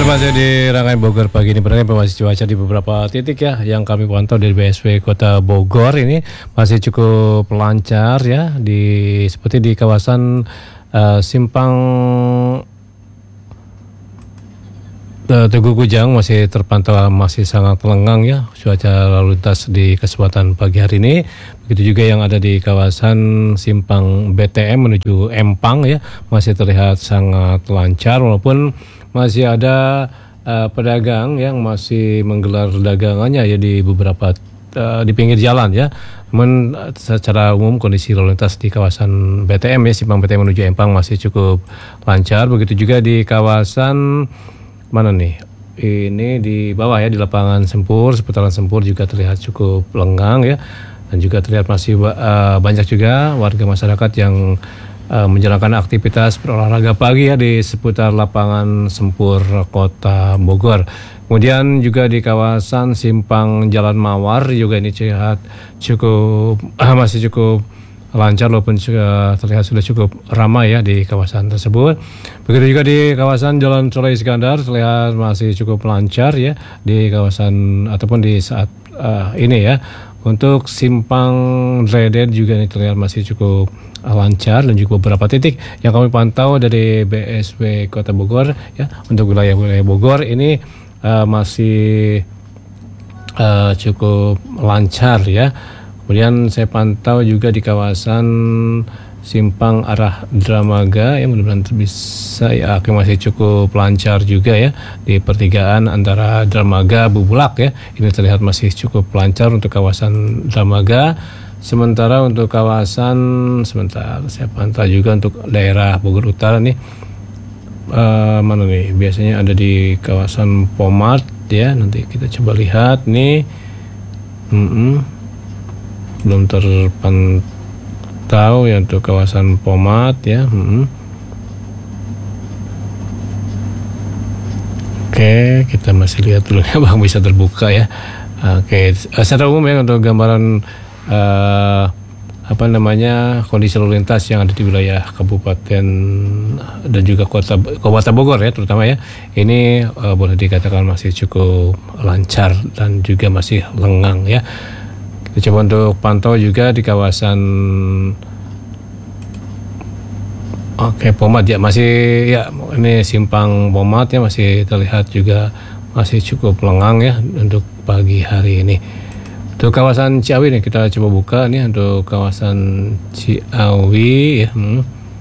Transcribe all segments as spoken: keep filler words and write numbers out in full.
Masih di Rangkaian Bogor pagi ini, berarti informasi cuaca di beberapa titik ya yang kami pantau dari B S W Kota Bogor ini masih cukup lancar ya, di seperti di kawasan uh, Simpang uh, Tugu Kujang masih terpantau masih sangat lengang ya cuaca lalu lintas di kesempatan pagi hari ini. Begitu juga yang ada di kawasan Simpang B T M menuju Empang ya masih terlihat sangat lancar, walaupun masih ada uh, pedagang yang masih menggelar dagangannya ya di beberapa uh, di pinggir jalan ya. Namun uh, secara umum kondisi lalu lintas di kawasan B T M ya, Simpang B T M menuju Empang masih cukup lancar. Begitu juga di kawasan mana nih? Ini di bawah ya, di lapangan Sempur, seputaran Sempur juga terlihat cukup lengang ya. Dan juga terlihat masih uh, banyak juga warga masyarakat yang Uh, menjalankan aktivitas berolahraga pagi ya di seputar lapangan Sempur Kota Bogor. Kemudian juga di kawasan Simpang Jalan Mawar juga ini terlihat cukup uh, masih cukup lancar, walaupun juga terlihat sudah cukup ramai ya di kawasan tersebut. Begitu juga di kawasan Jalan Soleh Iskandar terlihat masih cukup lancar ya di kawasan ataupun di saat uh, ini ya. Untuk Simpang Dredet juga ini terlihat masih cukup lancar, dan juga beberapa titik yang kami pantau dari B S W Kota Bogor ya untuk wilayah-wilayah Bogor ini uh, masih uh, cukup lancar ya. Kemudian saya pantau juga di kawasan Simpang arah Dramaga ya, mudah-mudahan bisa ya, masih cukup lancar juga ya di pertigaan antara Dramaga Bubulak ya, ini terlihat masih cukup lancar untuk kawasan Dramaga. Sementara untuk kawasan sebentar saya pantau juga untuk daerah Bogor Utara nih, uh, mana nih biasanya ada di kawasan Pomart ya, nanti kita coba lihat nih. Mm-mm. belum terpantau ya untuk kawasan Pomart ya. Mm-mm. Oke, kita masih lihat dulu ya Bang, bisa terbuka ya. Oke, secara umum ya untuk gambaran Uh, apa namanya kondisi lalu lintas yang ada di wilayah Kabupaten dan juga Kota Kabupaten Bogor ya terutama ya, ini uh, boleh dikatakan masih cukup lancar dan juga masih lengang ya. Kita coba untuk pantau juga di kawasan Oke Pomart ya, masih ya ini Simpang Pomart ya, masih terlihat juga masih cukup lengang ya untuk pagi hari ini. Untuk kawasan Ciawi nih kita coba buka nih untuk kawasan Ciawi ya. Hmm.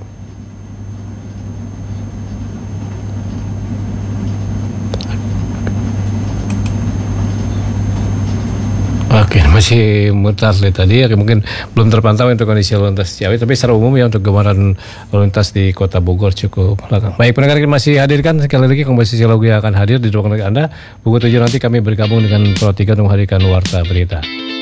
Oke, masih mutar tadi ya, mungkin belum terpantau untuk kondisi lalu lintas Ciawi, tapi secara umum ya untuk gambaran lalu lintas di Kota Bogor cukup lengang. Baik, pendengar kita masih hadirkan sekali lagi komposisi lagu yang akan hadir di ruang Anda. Pukul tujuh nanti kami bergabung dengan Pro tiga untuk menghadirkan warta berita.